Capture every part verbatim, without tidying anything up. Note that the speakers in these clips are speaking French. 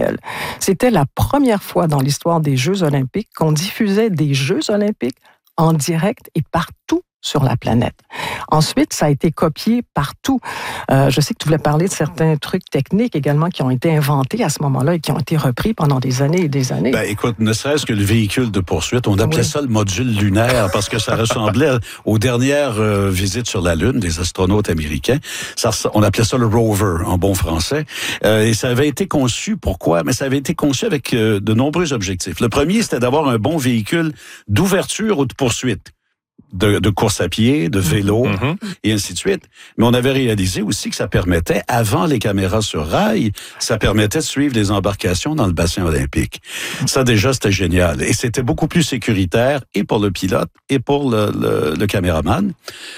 exceptionnel. C'était la première fois dans l'histoire des Jeux olympiques qu'on diffusait des Jeux olympiques en direct et partout sur la planète. Ensuite, ça a été copié partout. Euh, je sais que tu voulais parler de certains trucs techniques également qui ont été inventés à ce moment-là et qui ont été repris pendant des années et des années. Ben, écoute, ne serait-ce que le véhicule de poursuite, on appelait oui. ça le module lunaire parce que ça ressemblait aux dernières euh, visites sur la Lune des astronautes américains. Ça, on appelait ça le rover en bon français. Euh, et ça avait été conçu, pourquoi? Mais ça avait été conçu avec euh, de nombreux objectifs. Le premier, c'était d'avoir un bon véhicule d'ouverture ou de poursuite. De, de course à pied, de vélo, mm-hmm. et ainsi de suite. Mais on avait réalisé aussi que ça permettait, avant les caméras sur rail, ça permettait de suivre les embarcations dans le bassin olympique. Ça, déjà, c'était génial. Et c'était beaucoup plus sécuritaire, et pour le pilote, et pour le, le, le caméraman.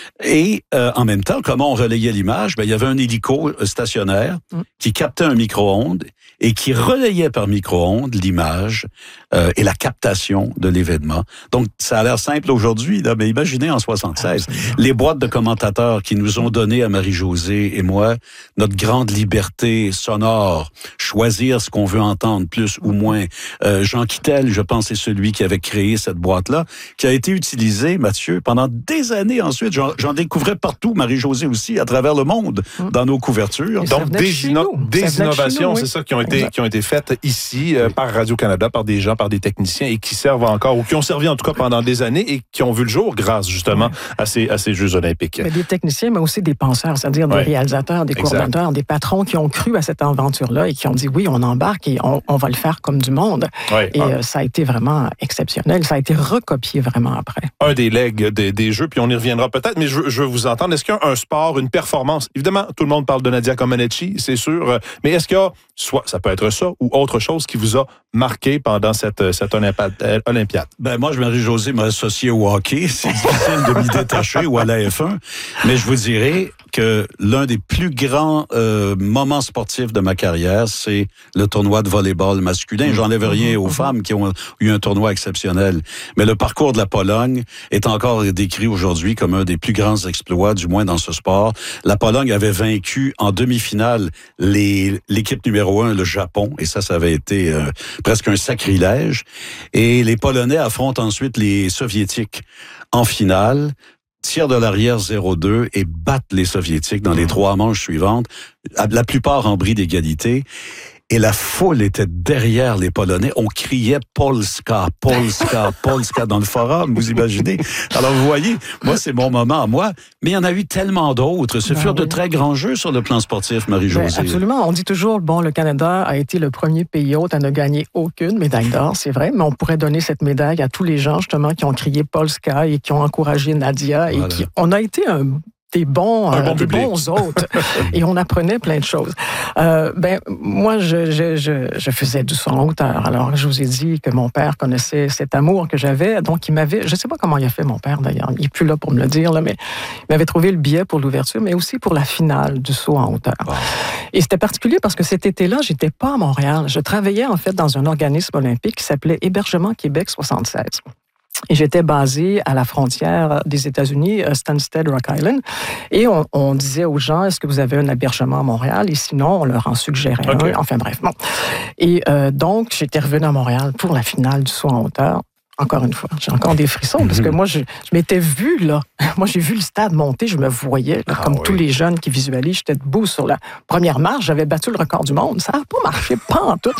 Et euh, en même temps, comment on relayait l'image? Ben, il y avait un hélico stationnaire mm. qui captait un micro-ondes et qui relayait par micro-ondes l'image euh, et la captation de l'événement. Donc, ça a l'air simple aujourd'hui, là, mais imaginez en soixante-seize, Absolument. les boîtes de commentateurs qui nous ont donné à Marie-Josée et moi notre grande liberté sonore, choisir ce qu'on veut entendre plus ou moins. Euh, Jean Quittel, je pense, c'est celui qui avait créé cette boîte-là, qui a été utilisée, Mathieu, pendant des années ensuite. J'en, j'en découvrais partout, Marie-Josée aussi, à travers le monde, mmh. dans nos couvertures. Et Donc, des, inno- des innovations, nous, oui. c'est ça, qui ont été, qui ont été faites ici euh, oui. par Radio-Canada, par des gens, par des techniciens, et qui servent encore, ou qui ont servi en tout cas pendant des années, et qui ont vu le jour grâce justement oui. à, ces, à ces Jeux olympiques. Mais des techniciens, mais aussi des penseurs, c'est-à-dire oui. des réalisateurs, des coordonnateurs, des patrons qui ont cru à cette aventure-là et qui ont dit oui, on embarque et on, on va le faire comme du monde. Oui. Et ah. euh, ça a été vraiment exceptionnel. Ça a été recopié vraiment après. Un des legs des, des Jeux, puis on y reviendra peut-être, mais je, je veux vous entendre. Est-ce qu'il y a un sport, une performance? Évidemment, tout le monde parle de Nadia Comaneci, c'est sûr, mais est-ce qu'il y a, soit ça peut être ça, ou autre chose qui vous a marqué pendant cette, cette Olympiade? Ben moi, je Marie-Josée m'a associé au hockey. C'est difficile de m'y détacher ou à la F un. Mais je vous dirais que l'un des plus grands euh, moments sportifs de ma carrière, c'est le tournoi de volley-ball masculin. J'enlève rien aux femmes qui ont eu un tournoi exceptionnel. Mais le parcours de la Pologne est encore décrit aujourd'hui comme un des plus grands exploits, du moins dans ce sport. La Pologne avait vaincu en demi-finale les, l'équipe numéro un, le Japon, et ça, ça avait été euh, presque un sacrilège. Et les Polonais affrontent ensuite les Soviétiques en finale, tirent de l'arrière zéro deux et battent les Soviétiques dans les trois manches suivantes, la plupart en bris d'égalité. Et la foule était derrière les Polonais. On criait « Polska, Polska, Polska » dans le forum, vous imaginez? Alors, vous voyez, moi, c'est mon moment à moi. Mais il y en a eu tellement d'autres. Ce ben furent oui. de très grands jeux sur le plan sportif, Marie-Josée. Ben, absolument. On dit toujours, bon, le Canada a été le premier pays hôte à ne gagner aucune médaille d'or, c'est vrai, mais on pourrait donner cette médaille à tous les gens, justement, qui ont crié « Polska » et qui ont encouragé Nadia. Voilà. Et qui, on a été un... des bons, euh, bon des bons hôtes. Et on apprenait plein de choses. Euh, ben, moi, je, je, je, je faisais du son en hauteur. Alors, je vous ai dit que mon père connaissait cet amour que j'avais. Donc, il m'avait, je sais pas comment il a fait, mon père, d'ailleurs. Il est plus là pour me le dire, là, mais il m'avait trouvé le billet pour l'ouverture, mais aussi pour la finale du saut en hauteur. Wow. Et c'était particulier parce que cet été-là, j'étais pas à Montréal. Je travaillais, en fait, dans un organisme olympique qui s'appelait Hébergement Québec soixante-seize. Et j'étais basée à la frontière des États-Unis, Stansted, Rock Island. Et on, on disait aux gens, est-ce que vous avez un hébergement à Montréal? Et sinon, on leur en suggérait okay. un. Enfin bref, bon. Et euh, donc, j'étais revenue à Montréal pour la finale du saut en hauteur. Encore une fois, j'ai encore des frissons parce que moi, je, je m'étais vue, là. Moi, j'ai vu le stade monter, je me voyais, là, ah, comme oui. tous les jeunes qui visualisent. J'étais debout sur la première marche, j'avais battu le record du monde. Ça n'a pas marché, pas en tout.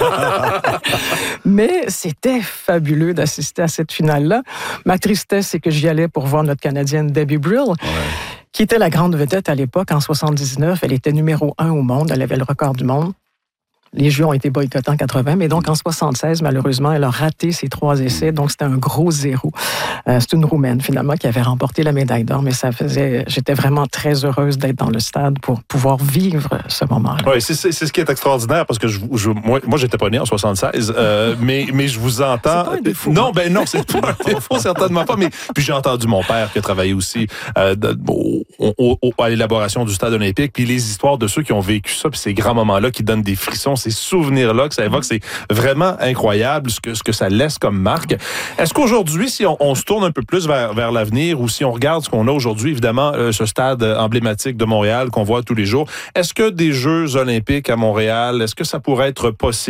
Mais c'était fabuleux d'assister à cette finale-là. Ma tristesse, c'est que j'y allais pour voir notre Canadienne Debbie Brill, ouais. qui était la grande vedette à l'époque, en soixante-dix-neuf. Elle était numéro un au monde, elle avait le record du monde. Les Jeux ont été boycottés en quatre-vingts, mais donc en soixante-seize, malheureusement, elle a raté ses trois essais, donc c'était un gros zéro. Euh, c'est une Roumaine, finalement, qui avait remporté la médaille d'or, mais ça faisait... J'étais vraiment très heureuse d'être dans le stade pour pouvoir vivre ce moment-là. Oui, c'est, c'est, c'est ce qui est extraordinaire, parce que je, je, moi, moi, j'étais pas né en soixante-seize, euh, mais, mais je vous entends... C'est pas un défaut. Non, ben non, c'est pas un défaut, certainement pas, mais puis j'ai entendu mon père qui a travaillé aussi euh, de, au, au, au, à l'élaboration du stade olympique, puis les histoires de ceux qui ont vécu ça, puis ces grands moments-là qui donnent des frissons, ces souvenirs-là que ça évoque, c'est vraiment incroyable ce que, ce que ça laisse comme marque. Est-ce qu'aujourd'hui, si on, on se tourne un peu plus vers, vers l'avenir ou si on regarde ce qu'on a aujourd'hui, évidemment, euh, ce stade emblématique de Montréal qu'on voit tous les jours, est-ce que des Jeux olympiques à Montréal, est-ce que ça pourrait être possible?